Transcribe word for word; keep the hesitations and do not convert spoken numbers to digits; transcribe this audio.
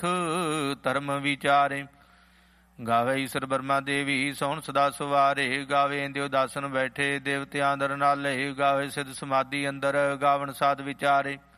ਧਰਮ ਵਿਚਾਰੇ। ਗਾਵੇ ਈਸਰ ਬਰਮਾ ਦੇਵੀ ਸੋਹਣ ਸਦਾ ਸੁਵਾਰੇ। ਗਾਵੇ ਇੰਦਿਓ ਦਾਸਨ ਬੈਠੇ ਦੇਵਤਿਆਂ ਦਰ ਨਾਲੇ। ਗਾਵੇ ਸਿਧ ਸਮਾਧੀ ਅੰਦਰ ਗਾਵਨ ਸਾਧ ਵਿਚਾਰੇ।